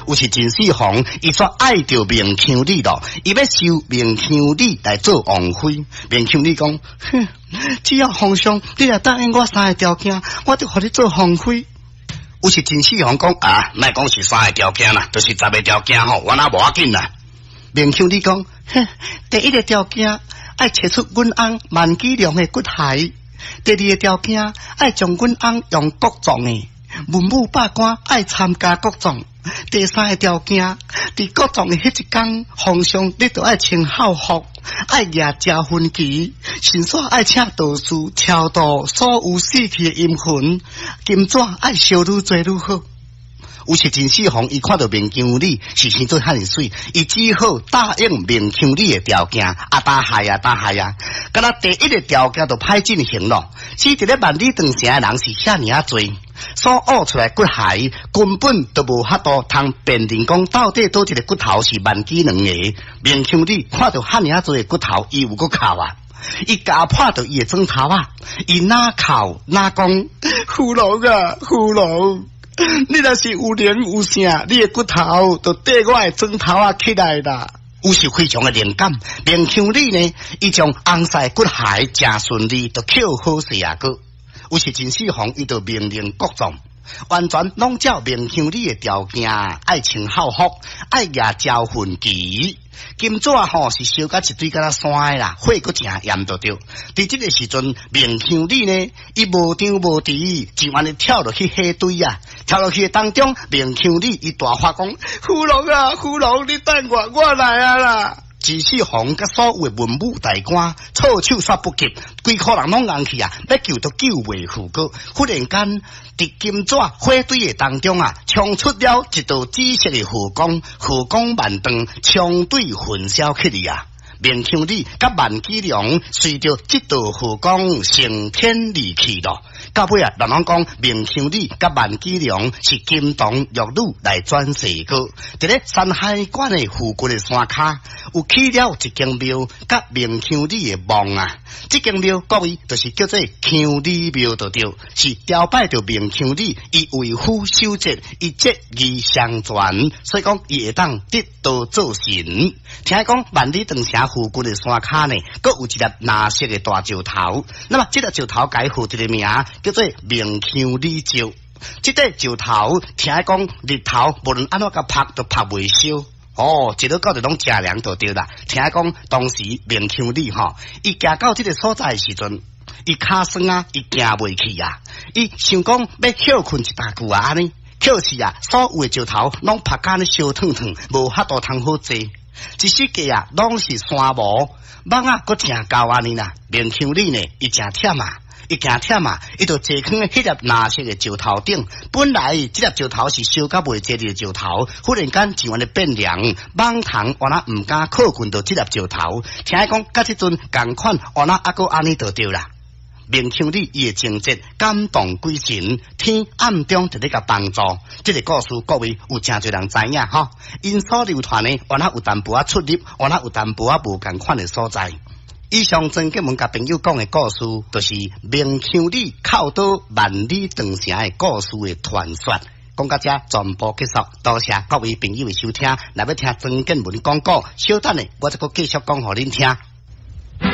有是真死红，伊煞爱着明腔里咯，伊要收明腔里来做王妃。明腔里讲，哼，只要皇上你若答应我3个条件，我就互你做皇妃。有是真死红讲啊，莫讲是3个条件啦，就是10个条件吼，我那无要紧啦。明腔里讲，哼，第1个条件爱切出阮翁万几两的骨骸。第2个条件，爱将阮翁用国葬的文武百官爱参加国葬。第3个条件，伫国葬的迄一天，皇上你就爱穿孝服，爱举加分旗，神煞爱请道士超度所有死去的阴魂，金纸爱烧愈多愈好。有是真死红，伊看到明腔里是生做遐尼水，伊只好答应明腔里的条件，啊打害啊打害啊！敢若第1个条件就歹进行咯。只一个万里长城的人是遐尼啊多，所挖出来骨骸根本都无法度通辨认讲到底倒一个骨头是万几两个。明腔里看到遐尼啊多的骨头，伊有个哭啊！伊夹破到伊的枕头啊！伊哪哭哪讲，父老啊父老！你若是有灵有啥，你的骨头就缀我的枕头啊起来啦。有是非常的灵感，明腔里呢，伊将红晒骨骸真顺利，就扣好势啊个。有是真死红，伊就命令国葬，完全拢照明腔里的条件，爱穿孝服，爱举招魂旗。金纸吼是烧甲一堆甲咱山的啦，火阁真严着着。伫这个时阵，明腔里呢，伊无张无弛，就安尼跳落去火堆啊！跳落去的当中，明腔里伊大发讲：父老啊，父老，你等我来啊啦！真死红甲所有的文武大官措手煞不及，规颗人拢硬去啊！要救都救袂赴个。忽然间，伫金纸火堆的当中啊，冲出了一道紫色的火光，火光万丈，冲对焚烧起嚟啊！明腔里甲万几良随着这道火光升天而去咯。到尾啊，人讲讲明腔里甲万几良是金童玉女来转世个，伫咧山海关的附近的山骹，有起了一间庙，甲明腔里的墓啊。这间庙各位就是叫做腔里庙就对，是雕拜着明腔里，伊为夫守节，伊节义相传，所以讲伊会当得道做神。听讲万里长城附近的山骹呢，阁有一粒蓝色的大石头，那么这粒石头改付一个名叫做明腔里石。这块石头听讲日头无论安怎甲拍都拍袂烧。哦，一路到就拢正凉就对啦。听讲当时明腔里吼，伊行到这个所在的时阵，伊骹酸啊，伊行袂去啊。伊想讲要休困一大久啊，安尼休是啊，所有的石头拢拍甲咧烧烫烫，无法度通好坐。一世界啊，拢是山无，蠓啊，阁真高安尼啦。明腔里呢，伊真忝啊。伊惊忝啊，伊就坐放喺迄粒蓝色嘅石头顶。本来这粒石头是烧甲袂济嘅石头，忽然间就安尼变凉，蠓虫我那唔敢靠近到这粒石头。听讲，甲即阵共款，我那阿个安尼就对啦。明腔里伊嘅情节感动鬼神，天暗中就咧甲帮助。这个故事各位有真侪人知影吼。因所流传呢，我那有淡薄仔出入，我那有淡薄仔无共款嘅所在。以上曾给阮甲朋友讲的故事，就是明腔里靠倒万里长城的故事的传说。讲到这全部结束，多谢各位朋友的收听。若要听曾建文讲故，稍等呢，我再继续讲互恁听。